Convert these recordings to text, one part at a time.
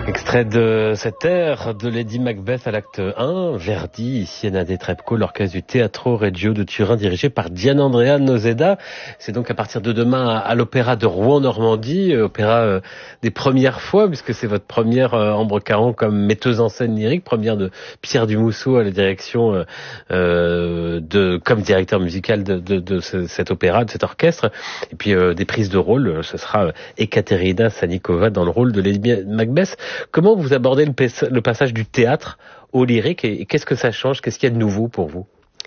Extrait de cette ère de Lady Macbeth à l'acte 1, Verdi, Siena de Trepco, l'orchestre du Teatro Regio de Turin dirigé par Gianandrea Noseda. C'est donc à partir de demain à l'Opéra de Rouen-Normandie, opéra des premières fois, puisque c'est votre première, Ambre Caron, comme metteuse en scène lyrique, première de Pierre Dumousseau à la direction, comme directeur musical de cet opéra, de cet orchestre. Et puis des prises de rôle, ce sera Ekaterina Sanikova dans le rôle de Lady Macbeth. Comment vous abordez le passage du théâtre au lyrique et qu'est-ce que ça change? Qu'est-ce qu'il y a de nouveau pour vous?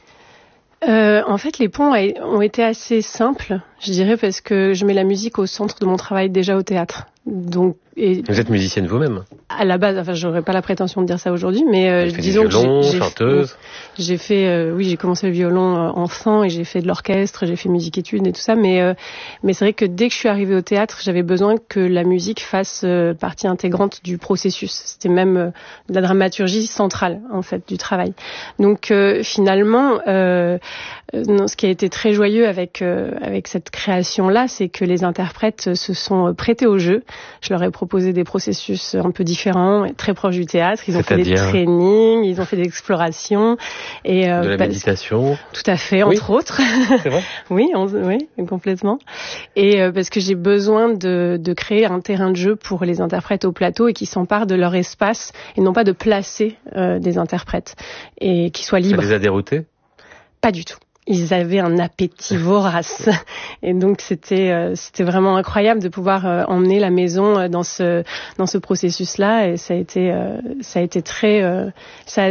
En fait, les ponts ont été assez simples, je dirais, parce que je mets la musique au centre de mon travail déjà au théâtre. Donc, vous êtes musicienne vous-même? À la base, enfin, j'aurais pas la prétention de dire ça aujourd'hui, mais disons que j'ai chanteuse. J'ai fait, oui, j'ai commencé le violon enfant et j'ai fait de l'orchestre, j'ai fait musique-études et tout ça, mais c'est vrai que dès que je suis arrivée au théâtre, j'avais besoin que la musique fasse partie intégrante du processus. C'était même de la dramaturgie centrale, en fait, du travail. Donc, finalement, ce qui a été très joyeux avec cette création-là, c'est que les interprètes se sont prêtés au jeu. Je leur ai proposé des processus un peu différents, très proches du théâtre. Ils ont fait des trainings, ils ont fait des explorations. Et, de la méditation. Tout à fait, entre autres. C'est vrai? Oui, complètement. Et parce que j'ai besoin de créer un terrain de jeu pour les interprètes au plateau et qui s'emparent de leur espace et non pas de placer des interprètes et qui soient libres. Ça les a déroutés? Pas du tout. Ils avaient un appétit vorace et donc c'était vraiment incroyable de pouvoir emmener la maison dans ce processus-là et ça a été très ça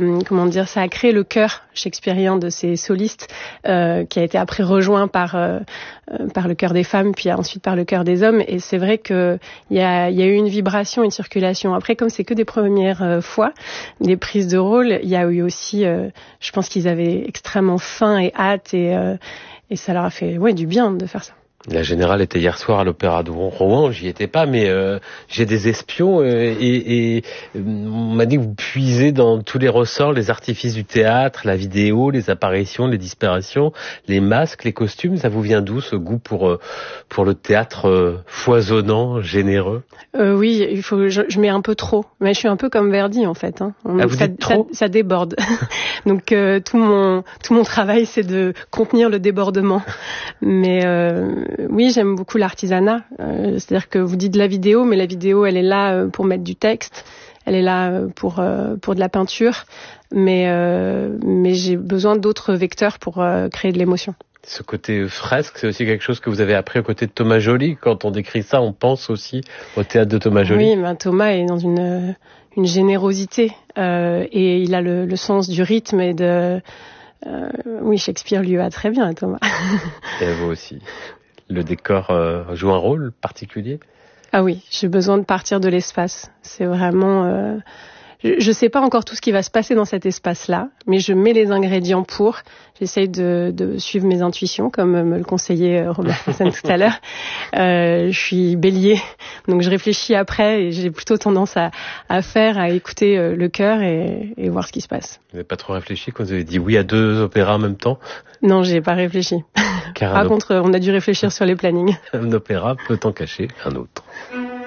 a créé le cœur shakespearien de ces solistes qui a été après rejoint par le cœur des femmes puis ensuite par le cœur des hommes et c'est vrai que il y a eu une vibration, une circulation. Après comme c'est que des premières fois, des prises de rôle, il y a eu aussi je pense qu'ils avaient extrêmement faim et hâte et ça leur a fait du bien de faire ça. La générale était hier soir à l'Opéra de Rouen, j'y étais pas, mais j'ai des espions et on m'a dit que vous puisez dans tous les ressorts, les artifices du théâtre, la vidéo, les apparitions, les disparitions, les masques, les costumes. Ça vous vient d'où ce goût pour le théâtre foisonnant, généreux? Oui, je mets un peu trop, mais je suis un peu comme Verdi en fait. Hein. Vous dites trop? Ça déborde. Donc tout mon travail c'est de contenir le débordement. Mais oui, j'aime beaucoup l'artisanat. C'est-à-dire que vous dites la vidéo, mais la vidéo, elle est là pour mettre du texte. Elle est là pour de la peinture. Mais j'ai besoin d'autres vecteurs pour créer de l'émotion. Ce côté fresque, c'est aussi quelque chose que vous avez appris aux côtés de Thomas Joly. Quand on décrit ça, on pense aussi au théâtre de Thomas Joly. Oui, Thomas est dans une générosité. Et il a le sens du rythme et de... oui, Shakespeare lui va très bien, Thomas. Et à vous aussi. Le décor joue un rôle particulier? Ah oui, j'ai besoin de partir de l'espace. C'est vraiment... je sais pas encore tout ce qui va se passer dans cet espace-là, mais je mets les ingrédients pour. J'essaye de suivre mes intuitions, comme me le conseillait Robert Fontaine tout à l'heure. Je suis bélier, donc je réfléchis après et j'ai plutôt tendance à écouter le cœur et voir ce qui se passe. Vous n'avez pas trop réfléchi quand vous avez dit oui à 2 opéras en même temps? Non, j'ai pas réfléchi. Par contre, on a dû réfléchir sur les plannings. Un opéra peut en cacher un autre.